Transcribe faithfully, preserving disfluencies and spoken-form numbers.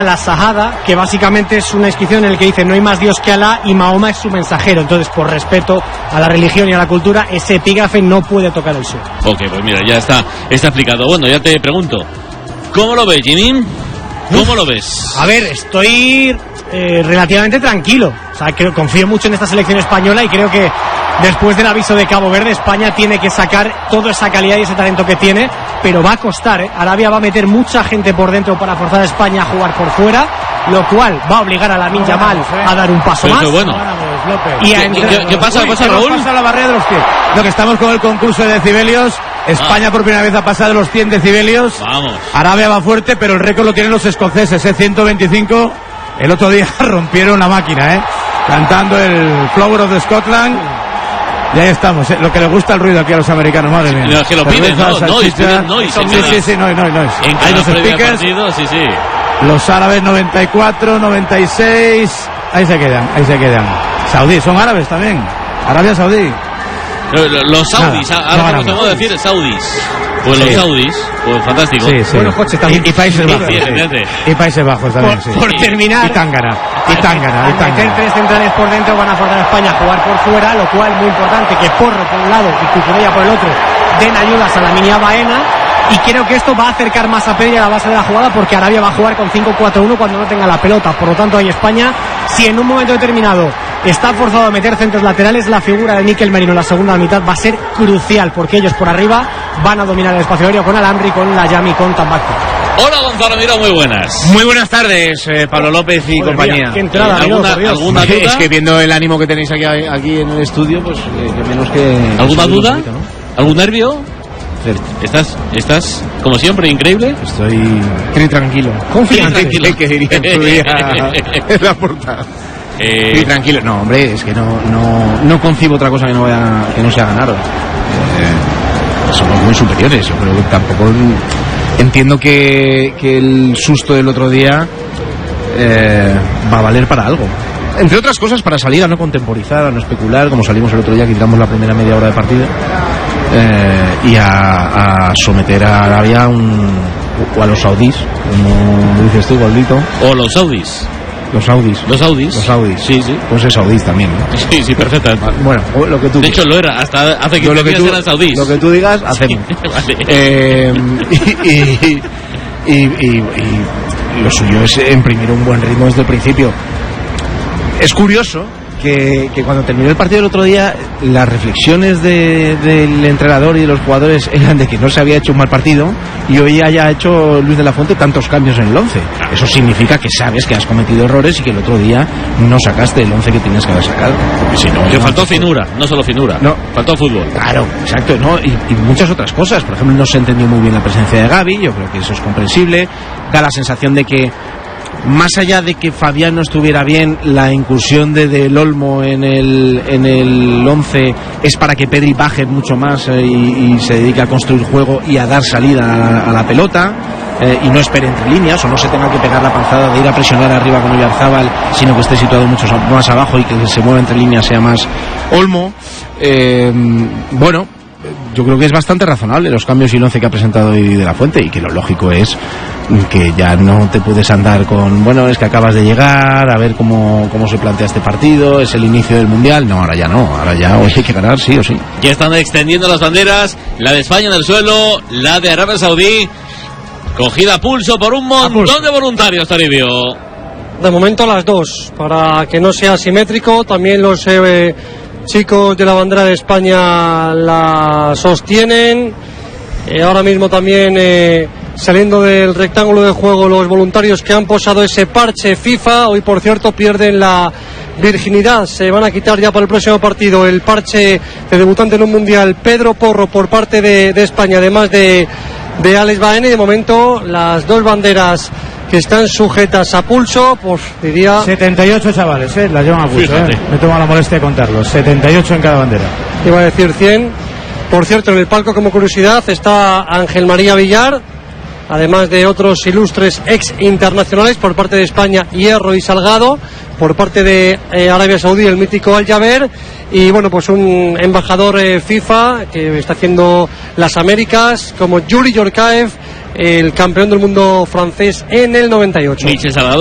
la Sahada, que básicamente es una inscripción en la que dice no hay más Dios que Alá y Mahoma es su mensajero. Entonces, por respeto a la religión y a la cultura, ese epígrafe no puede tocar el suelo. Ok, pues mira, ya está, está explicado. Bueno, ya te pregunto, ¿cómo lo ves, Jimmy? ¿Cómo Uf, lo ves? A ver, estoy eh, relativamente tranquilo. O sea, creo, confío mucho en esta selección española y creo que después del aviso de Cabo Verde, España tiene que sacar toda esa calidad y ese talento que tiene, pero va a costar, ¿eh? Arabia va a meter mucha gente por dentro para forzar a España a jugar por fuera, lo cual va a obligar a Lamine Yamal a dar un paso pero más. Bueno. Y a ¿Qué, ¿Qué, ¿Qué pasa? ¿Qué pasa, Raúl? Pasa la barrera de los cien. Lo que estamos con el concurso de decibelios. España ah. por primera vez ha pasado los cien decibelios. Vamos. Arabia va fuerte, pero el récord lo tienen los escoceses, ¿eh? ciento veinticinco. El otro día rompieron la máquina, ¿eh? Cantando el Flower of the Scotland. Y ahí estamos, ¿eh? Lo que le gusta el ruido aquí a los americanos, madre mía. Los que lo piden, no, no, piden noise. Sí, sí, sí, no, no, no. Hay los speakers, partido, sí, sí. Los árabes noventa y cuatro, noventa y seis, ahí se quedan, ahí se quedan. Saudí, son árabes también. Arabia Saudí. Los saudis, Nada, ahora no podemos decir saudis. Pues sí. Los saudis, pues fantástico. Sí, sí. Buenos coches también. Y, y Países Bajos. Sí, sí. Y Países Bajos también, por, sí. Por terminar. Y Tángana. Y Tángana. Al meter tres centrales por dentro van a forzar a España a jugar por fuera, lo cual muy importante que Porro por un lado y Cucurella por el otro den ayudas a la Miña Baena. Y creo que esto va a acercar más a Pedri a la base de la jugada porque Arabia va a jugar con cinco cuatro uno cuando no tenga la pelota. Por lo tanto, ahí España, si en un momento determinado está forzado a meter centros laterales, la figura de Níkel Merino en la segunda mitad va a ser crucial porque ellos por arriba van a dominar el espacio aéreo con Alhamri, con Layami, con Tambacco. Hola Gonzalo Miró, muy buenas. Muy buenas tardes, eh, Pablo López y Joder, compañía. Mira, qué entrada, ¿Alguna, Dios, Dios. ¿alguna duda? Es que viendo el ánimo que tenéis aquí, aquí en el estudio, pues eh, que menos que... ¿Alguna duda? Poquito, ¿no? ¿Algún nervio? ¿Estás, estás, como siempre, increíble? Estoy muy tranquilo. Confiante. Tranquilo, que diría en tu día en la portada. Eh... Muy tranquilo. No, hombre, es que no, no, no concibo otra cosa que no, vaya, que no sea ganar. Eh, somos muy superiores. Yo creo que tampoco... Entiendo que, que el susto del otro día eh, va a valer para algo. Entre otras cosas, para salir a no contemporizar, a no especular, como salimos el otro día, que tiramos la primera media hora de partido. Eh, y a, a someter a Arabia un, o a los saudíes, como dices tú, Goldito. O los saudis. Los saudis. Los saudis. Los saudis. Sí, sí. Pues es saudís también, ¿no? Sí, sí, perfecto. Bueno, lo que tú De digas. hecho, lo era. Hasta hace quince días eran saudís. Lo que tú digas, hacemos. Sí, vale. eh, y, y, y, y, y lo suyo es imprimir un buen ritmo desde el principio. Es curioso que, que cuando terminó el partido el otro día, las reflexiones de, del entrenador y de los jugadores eran de que no se había hecho un mal partido y hoy haya hecho Luis de la Fuente tantos cambios en el once. Eso significa que sabes que has cometido errores y que el otro día no sacaste el once que tenías que haber sacado. Si no, que faltó finura, no solo finura, no, faltó fútbol. Claro, exacto, ¿no? Y, y muchas otras cosas. Por ejemplo, no se entendió muy bien la presencia de Gavi, yo creo que eso es comprensible. Da la sensación de que más allá de que Fabián no estuviera bien, la incursión de Del Olmo en el en el once es para que Pedri baje mucho más eh, y, y se dedique a construir juego y a dar salida a la, a la pelota eh, y no espere entre líneas o no se tenga que pegar la panzada de ir a presionar arriba con Oyarzábal, sino que esté situado mucho más abajo y que se mueva entre líneas sea más Olmo. Eh, bueno, yo creo que es bastante razonable los cambios y el once que ha presentado hoy de la Fuente y que lo lógico es que ya no te puedes andar con, bueno, es que acabas de llegar, a ver cómo, cómo se plantea este partido, es el inicio del Mundial. No, ahora ya no, ahora ya hoy hay que ganar sí o sí. Ya están extendiendo las banderas, la de España en el suelo, la de Arabia Saudí, cogida a pulso por un montón de voluntarios, Toribio. De momento las dos, para que no sea asimétrico, también los eh, chicos de la bandera de España la sostienen, eh, ahora mismo también... Eh, saliendo del rectángulo de juego los voluntarios que han posado ese parche FIFA. Hoy, por cierto, pierden la virginidad, se van a quitar ya para el próximo partido el parche de debutante en un mundial Pedro Porro por parte de, de España, además de, de Alex Baena. Y de momento las dos banderas que están sujetas a pulso, pues diría... setenta y ocho chavales, ¿eh? Las llevan a pulso, ¿eh? Me tomo la molestia de contarlos, setenta y ocho en cada bandera. Iba a decir cien. Por cierto, en el palco, como curiosidad, está Ángel María Villar, además de otros ilustres ex internacionales por parte de España, Hierro y Salgado, por parte de eh, Arabia Saudí, el mítico Al Jaber, y bueno, pues un embajador eh, FIFA que está haciendo las Américas, como Yuri Yorkaev, el campeón del mundo francés en el noventa y ocho. Michel Salvador.